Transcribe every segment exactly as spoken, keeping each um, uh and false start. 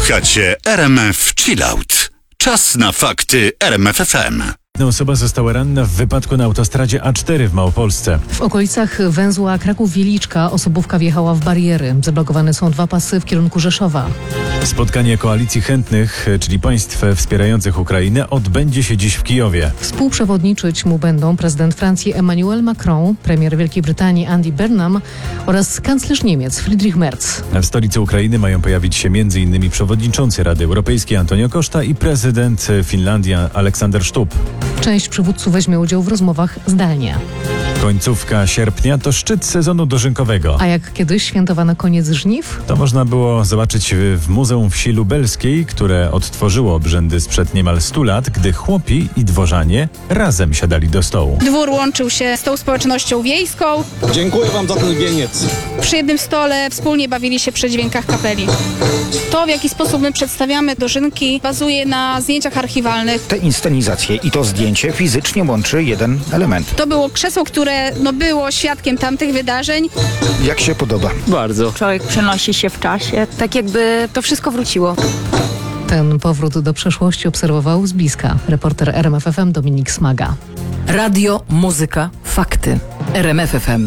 Słuchacie R M F Chillout. Czas na fakty R M F F M. Osoba została ranna w wypadku na autostradzie A cztery w Małopolsce. W okolicach węzła Kraków-Wieliczka osobówka wjechała w bariery. Zablokowane są dwa pasy w kierunku Rzeszowa. Spotkanie Koalicji Chętnych, czyli państw wspierających Ukrainę, odbędzie się dziś w Kijowie. Współprzewodniczyć mu będą prezydent Francji Emmanuel Macron, premier Wielkiej Brytanii Andy Burnham oraz kanclerz Niemiec Friedrich Merz. W stolicy Ukrainy mają pojawić się między innymi przewodniczący Rady Europejskiej Antonio Costa i prezydent Finlandii Aleksander Stubb. Część przywódców weźmie udział w rozmowach zdalnie. Końcówka sierpnia to szczyt sezonu dożynkowego. A jak kiedyś świętowano koniec żniw? To można było zobaczyć w Muzeum Wsi Lubelskiej, które odtworzyło obrzędy sprzed niemal stu lat, gdy chłopi i dworzanie razem siadali do stołu. Dwór łączył się z tą społecznością wiejską. Dziękuję wam za ten wieniec. Przy jednym stole wspólnie bawili się przy dźwiękach kapeli. To, w jaki sposób my przedstawiamy dożynki, bazuje na zdjęciach archiwalnych. Te inscenizacje i to zdjęcie fizycznie łączy jeden element. To było krzesło, które no, było świadkiem tamtych wydarzeń. Jak się podoba? Bardzo. Człowiek przenosi się w czasie, tak jakby to wszystko wróciło. Ten powrót do przeszłości obserwował z bliska reporter R M F F M Dominik Smaga. Radio, muzyka, fakty. R M F F M.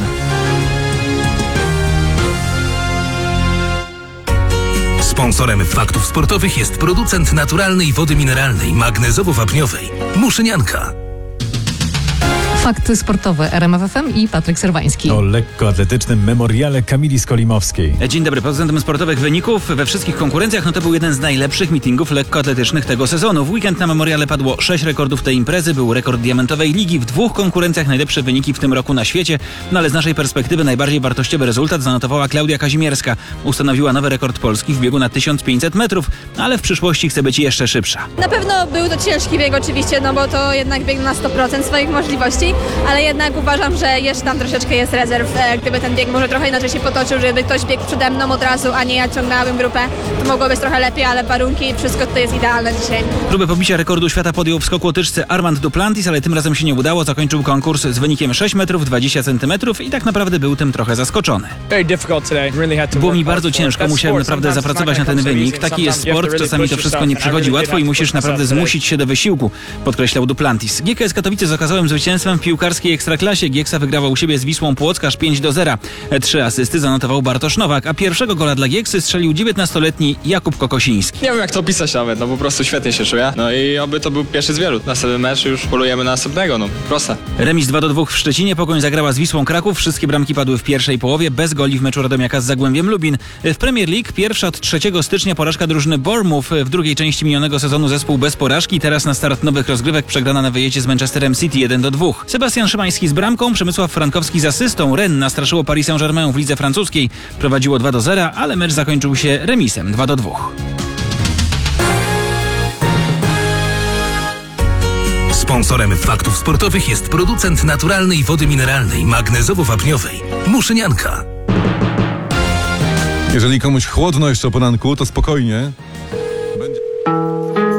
Sponsorem faktów sportowych jest producent naturalnej wody mineralnej magnezowo-wapniowej Muszynianka. Fakty sportowe R M F F M i Patryk Serwański. O lekkoatletycznym memoriale Kamili Skolimowskiej. Dzień dobry. Pod względem sportowych wyników we wszystkich konkurencjach, no to był jeden z najlepszych meetingów lekkoatletycznych tego sezonu. W weekend na memoriale padło sześć rekordów tej imprezy. Był rekord diamentowej ligi. W dwóch konkurencjach najlepsze wyniki w tym roku na świecie. No ale z naszej perspektywy najbardziej wartościowy rezultat zanotowała Klaudia Kazimierska. Ustanowiła nowy rekord Polski w biegu na tysiąc pięćset metrów, ale w przyszłości chce być jeszcze szybsza. Na pewno był to ciężki bieg oczywiście, no bo to jednak bieg na sto procent swoich możliwości. Ale jednak uważam, że jeszcze tam troszeczkę jest rezerw. Gdyby ten bieg może trochę inaczej się potoczył, żeby ktoś biegł przede mną od razu, a nie ja ciągnęłabym grupę, to mogło być trochę lepiej, ale warunki, wszystko tutaj jest idealne dzisiaj. Próbę pobicia rekordu świata podjął w skoku łotyczcy Armand Duplantis, ale tym razem się nie udało. Zakończył konkurs z wynikiem sześć metrów dwadzieścia centymetrów i tak naprawdę był tym trochę zaskoczony. Było mi bardzo ciężko, musiałem naprawdę zapracować na ten wynik. Taki jest sport, czasami to wszystko nie przychodzi łatwo i musisz naprawdę zmusić się do wysiłku, podkreślał Duplantis. G K S Katowice z okazałym zwycięstwem w piłkarskiej ekstraklasie. Gieksa wygrała u siebie z Wisłą Płock aż pięć do zera. Trzy asysty zanotował Bartosz Nowak, a pierwszego gola dla Gieksy strzelił dziewiętnastoletni Jakub Kokosiński. Nie wiem jak to opisać nawet, no po prostu świetnie się czuję. No i oby to był pierwszy z wielu. Następny mecz już polujemy na następnego, no proste. Remis dwa do dwóch w Szczecinie, Pogoń zagrała z Wisłą Kraków. Wszystkie bramki padły w pierwszej połowie, bez goli w meczu Radomiaka z Zagłębiem Lubin. W Premier League pierwsza od trzeciego stycznia porażka drużyny Bournemouth. W drugiej części minionego sezonu zespół bez porażki. Teraz na start nowych rozgrywek przegrana na wyjeździe z Manchesterem City jeden do dwóch. Sebastian Szymański z bramką, Przemysław Frankowski z asystą. Rennes nastraszyło Paris Saint-Germain w lidze francuskiej. Prowadziło dwa do zera, ale mecz zakończył się remisem dwa do dwóch. Sponsorem faktów sportowych jest producent naturalnej wody mineralnej magnezowo-wapniowej Muszynianka. Jeżeli komuś chłodno jeszcze o poranku, to spokojnie.